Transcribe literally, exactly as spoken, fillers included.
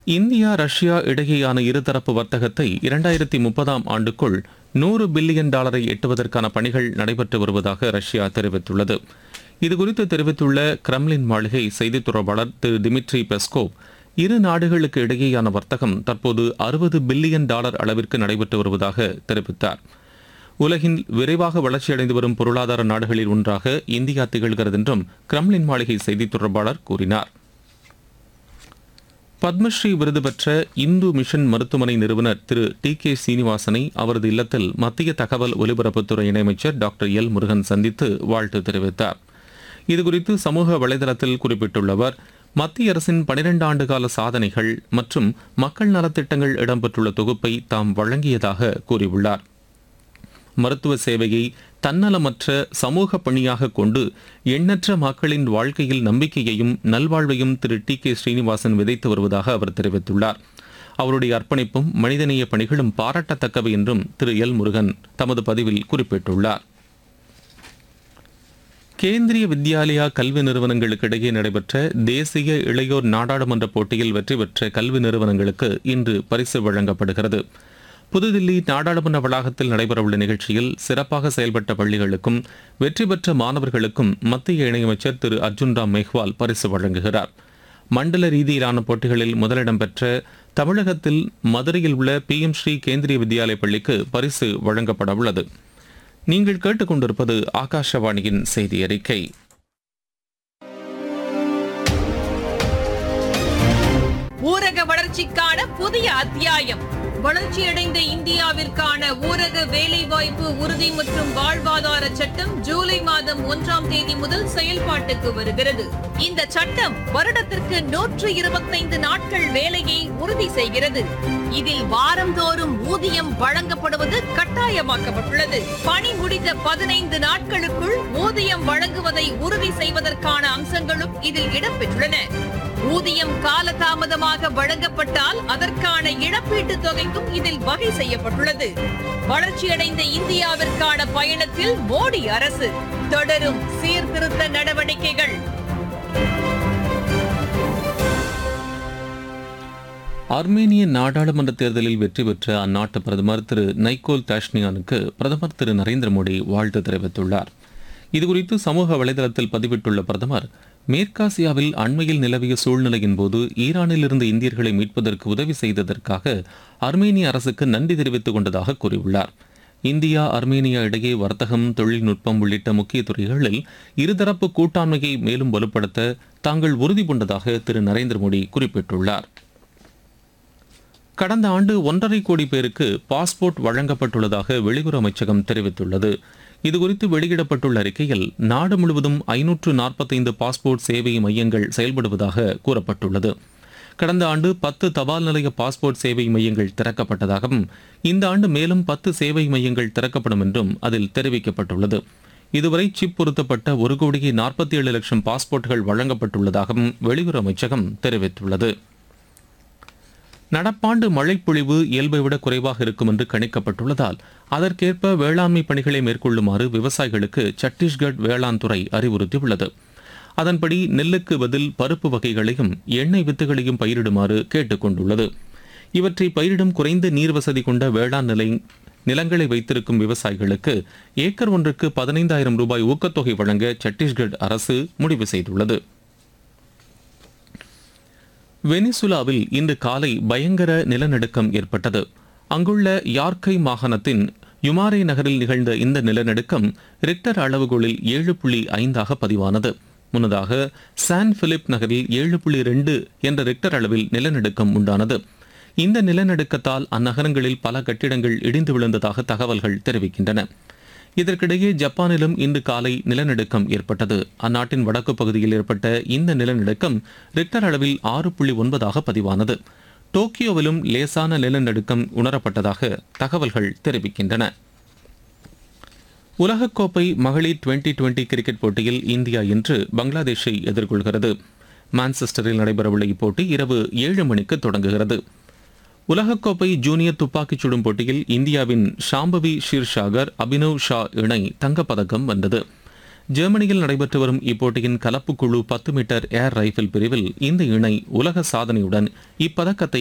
India Russia இடையேயான இருதரப்பு வர்த்தகத்தை இரண்டாயிரத்தி முப்பதாம் ஆண்டுக்குள் நூறு பில்லியன் டாலரை எட்டுவதற்கான பணிகள் நடைபெற்று வருவதாக ரஷ்யா தெரிவித்துள்ளது. இதுகுறித்து தெரிவித்துள்ள கிரெம்லின் மாளிகை செய்தித் தொடர்பாளர் திரு டிமிட்ரி பெஸ்கோவ், இரு நாடுகளுக்கு இடையேயான வர்த்தகம் தற்போது அறுபது பில்லியன் டாலர் அளவிற்கு நடைபெற்று வருவதாக தெரிவித்தார். உலகின் விரைவாக வளர்ச்சியடைந்து வரும் பொருளாதார நாடுகளில் ஒன்றாக இந்தியா திகழ்கிறது என்றும் கிரெம்லின் மாளிகை செய்தித் தொடர்பாளர் கூறினார். பத்மஸ்ரீ விருது பெற்ற இந்து மிஷன் மருத்துவமனை நிறுவனர் திரு டி கே சீனிவாசனை அவரது இல்லத்தில் மத்திய தகவல் ஒலிபரப்புத்துறை இணையமைச்சர் டாக்டர் எல் முருகன் சந்தித்து வாழ்த்து தெரிவித்தார். இதுகுறித்து சமூக வலைதளத்தில் குறிப்பிட்டுள்ள அவர், மத்திய அரசின் பனிரெண்டு ஆண்டு கால சாதனைகள் மற்றும் மக்கள் நலத்திட்டங்கள் இடம்பெற்றுள்ள தொகுப்பை தாம் வழங்கியதாக கூறியுள்ளார். மருத்துவ சேவையை தன்னலமற்ற சமூக பணியாக கொண்டு எண்ணற்ற மக்களின் வாழ்க்கையில் நம்பிக்கையையும் நல்வாழ்வையும் திரு டி கே ஸ்ரீனிவாசன் விதைத்து வருவதாக அவர் தெரிவித்துள்ளார். அவருடைய அர்ப்பணிப்பும் மனிதநேய பணிகளும் பாராட்டத்தக்கவை என்றும் திரு எல் முருகன் தமது பதிவில் குறிப்பிட்டுள்ளார். கேந்திரிய வித்யாலயா கல்வி நிறுவனங்களுக்கு இடையே நடைபெற்ற தேசிய இளையோர் நாடாளுமன்ற போட்டியில் வெற்றி பெற்ற கல்வி நிறுவனங்களுக்கு இன்று பரிசு வழங்கப்படுகிறது. புதுதில்லி நாடாளுமன்ற வளாகத்தில் நடைபெறவுள்ள நிகழ்ச்சியில் சிறப்பாக செயல்பட்ட பள்ளிகளுக்கும் வெற்றி பெற்ற மாணவர்களுக்கும் மத்திய இணையமைச்சர் திரு அர்ஜுன் ராம் மேஹ்வால் பரிசு வழங்குகிறார். மண்டல ரீதியிலான போட்டிகளில் முதலிடம் பெற்ற தமிழகத்தில் மதுரையில் உள்ள பி எம் ஸ்ரீ கேந்திரிய வித்யாலய பள்ளிக்கு பரிசு வழங்கப்பட உள்ளது. நீங்கள் கேட்டுக்கொண்டிருப்பது ஆகாஷவாணியின் செய்தி அறிக்கை. ஊரக வளர்ச்சிக்கான புதிய அத்தியாயம். வளர்ச்சியடைந்த இந்தியாவிற்கான ஊரக வேலைவாய்ப்பு உறுதி மற்றும் வாழ்வாதார சட்டம் ஜூலை மாதம் ஒன்றாம் தேதி முதல் செயல்பாட்டுக்கு வருகிறது. இந்த சட்டம் வருடத்திற்கு நூற்று இருபத்தைந்து நாட்கள் வேலையை உறுதி செய்கிறது. இதில் வாரந்தோறும் ஊதியம் வழங்கப்படுவது கட்டாயமாக்கப்பட்டுள்ளது. பணி முடிந்த பதினைந்து நாட்களுக்குள் ஊதியம் வழங்குவதை உறுதி செய்வதற்கான அம்சங்களும் இதில் இடம்பெற்றுள்ளன. ஊதியம் காலதாமதமாக வழங்கப்பட்டால் அதற்கான இழப்பீட்டு தொகைக்கும் இதில் வகை செய்யப்பட்டுள்ளது. வளர்ச்சியடைந்த இந்தியாவிற்கான பயணத்தில் மோடி அரசு தொடரும் சீர்திருத்த நடவடிக்கைகள். ஆர்மேனிய நாடாளுமன்ற தேர்தலில் வெற்றி பெற்ற அந்நாட்டு பிரதமர் திரு நைகோல் தாஷ்னியானுக்கு பிரதமர் திரு நரேந்திர மோடி வாழ்த்து தெரிவித்துள்ளார். இதுகுறித்து சமூக வலைதளத்தில் பதிவிட்டுள்ள பிரதமர், மேற்காசியாவில் அண்மையில் நிலவிய சூழ்நிலையின் போது ஈரானில் இருந்து இந்தியர்களை மீட்பதற்கு உதவி செய்ததற்காக ஆர்மேனிய அரசுக்கு நன்றி தெரிவித்துக் கொண்டதாக கூறியுள்ளார். இந்தியா ஆர்மேனியா இடையே வர்த்தகம், தொழில்நுட்பம் உள்ளிட்ட முக்கிய துறைகளில் இருதரப்பு கூட்டாண்மையை மேலும் வலுப்படுத்த தாங்கள் உறுதி பூண்டதாக திரு நரேந்திர மோடி குறிப்பிட்டுள்ளார். கடந்த ஆண்டு ஒன்றரை கோடி பேருக்கு பாஸ்போர்ட் வழங்கப்பட்டுள்ளதாக வெளியுறவு அமைச்சகம் தெரிவித்துள்ளது. இதுகுறித்து வெளியிடப்பட்டுள்ள அறிக்கையில், நாடு முழுவதும் ஐநூற்று நாற்பத்தைந்து பாஸ்போர்ட் சேவை மையங்கள் செயல்படுவதாக கூறப்பட்டுள்ளது. கடந்த ஆண்டு பத்து தபால் நிலைய பாஸ்போர்ட் சேவை மையங்கள் திறக்கப்பட்டதாகவும் இந்த ஆண்டு மேலும் பத்து சேவை மையங்கள் திறக்கப்படும் என்றும் அதில் தெரிவிக்கப்பட்டுள்ளது. இதுவரை சிப் பொருத்தப்பட்ட ஒரு கோடியே நாற்பத்தி ஏழு லட்சம் பாஸ்போர்ட்டுகள் வழங்கப்பட்டுள்ளதாகவும் வெளியுறவு அமைச்சகம் தெரிவித்துள்ளது. நடப்பாண்டு மழைப்பொழிவு இயல்பை விட குறைவாக இருக்கும் என்று கணிக்கப்பட்டுள்ளதால் அதற்கேற்ப வேளாண்மை பணிகளை மேற்கொள்ளுமாறு விவசாயிகளுக்கு சத்தீஸ்கர் வேளாண் துறை அறிவுறுத்தியுள்ளது. அதன்படி நெல்லுக்கு பதில் பருப்பு வகைகளையும் எண்ணெய் வித்துகளையும் பயிரிடுமாறு கேட்டுக் கொண்டுள்ளது. இவற்றை பயிரிடும் குறைந்த நீர் வசதி கொண்ட வேளாண் நிலை நிலங்களை வைத்திருக்கும் விவசாயிகளுக்கு ஏக்கர் ஒன்றுக்கு பதினைந்தாயிரம் ரூபாய் ஊக்கத்தொகை வழங்க சத்தீஸ்கர் அரசு முடிவு செய்துள்ளது. வெனிசுலாவில் இன்று காலை பயங்கர நிலநடுக்கம் ஏற்பட்டது. அங்குள்ள யார்கை மாகாணத்தின் யுமாரே நகரில் நிகழ்ந்த இந்த நிலநடுக்கம் ரிக்டர் அளவுகோலில் ஏழு புள்ளி ஐந்தாக பதிவானது. முன்னதாக சான் பிலிப் நகரில் ஏழு புள்ளி ரெண்டு என்ற ரிக்டர் அளவில் நிலநடுக்கம் உண்டானது. இந்த நிலநடுக்கத்தால் அந்நகரங்களில் பல கட்டிடங்கள் இடிந்து விழுந்ததாக தகவல்கள் தெரிவிக்கின்றன. இதற்கிடையே ஜப்பானிலும் இன்று காலை நிலநடுக்கம் ஏற்பட்டது. அந்நாட்டின் வடக்கு பகுதியில் ஏற்பட்ட இந்த நிலநடுக்கம் ரிக்டர் அளவில் ஆறு புள்ளி ஒன்பதாக பதிவானது. டோக்கியோவிலும் லேசான நிலநடுக்கம் உணரப்பட்டதாக தகவல்கள் தெரிவிக்கின்றன. உலகக்கோப்பை மகளிர் டுவெண்டி டுவெண்டி கிரிக்கெட் போட்டியில் இந்தியா இன்று பங்களாதேஷை எதிர்கொள்கிறது. மான்செஸ்டரில் நடைபெறவுள்ள இப்போட்டி இரவு ஏழு மணிக்கு தொடங்குகிறது. உலகக்கோப்பை ஜூனியர் துப்பாக்கிச் சுடும் போட்டியில் இந்தியாவின் ஷாம்பவி ஷீர்ஷாகர், அபினவ் ஷா இணை தங்கப்பதக்கம் வென்றது. ஜெர்மனியில் நடைபெற்று வரும் இப்போட்டியின் கலப்பு குழு பத்து மீட்டர் ஏர் ரைபிள் பிரிவில் இந்த இணை உலக சாதனையுடன் இப்பதக்கத்தை